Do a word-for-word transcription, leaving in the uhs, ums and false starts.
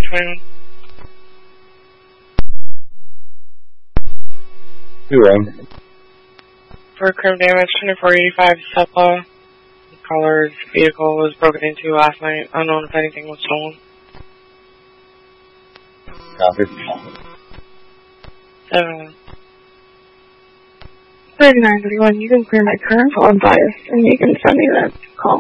twenty-one. Who rang? For crime damage, twenty-four eighty-five Seppa. The caller's vehicle was broken into last night. Unknown if anything was stolen. Copy. Seven. thirty-nine thirty-one, you can clear my current call unbiased, and you can send me that call.